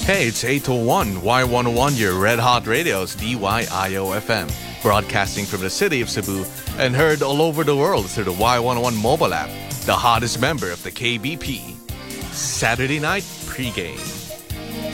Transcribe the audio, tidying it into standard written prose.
Hey, it's 801 Y101, your Red Hot Radio's DYIO FM, broadcasting from the city of Cebu and heard all over the world through the Y101 mobile app, the hottest member of the KBP. Saturday night pregame.